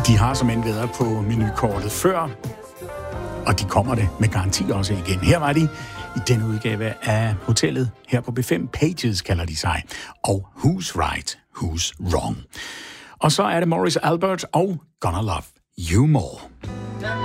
De har som end været på menukortet før, og de kommer det med garanti også igen. Her var de i denne udgave af Hotellet, her på B5 Pages kalder de sig, og Who's Right, Who's Wrong. Og så er det Morris Albert og Gonna Love You More.